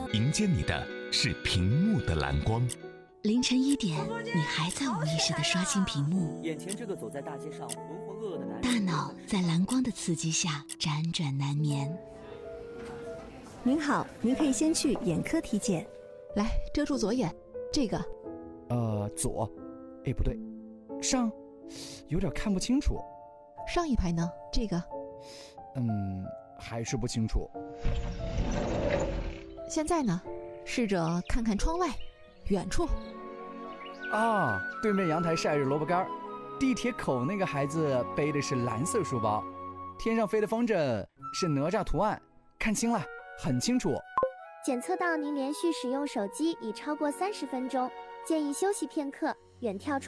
迎接你的是屏幕的蓝光。 凌晨1点，你还在无意识地刷新屏幕， 眼前这个走在大街上浑浑噩噩的男人， 大脑在蓝光的刺激下辗转难眠。 您好，您可以先去眼科体检。 来，遮住左眼，这个。 左，不对，上，有点看不清楚。 上一排呢？这个。 还是不清楚。 现在呢？试着看看窗外，远处。 啊，对面阳台晒着萝卜干，地铁口那个孩子背的是蓝色书包，天上飞的风筝是哪吒图案，看清了，很清楚。 检测到您连续使用手机已超过30分钟，建议休息片刻，远眺窗。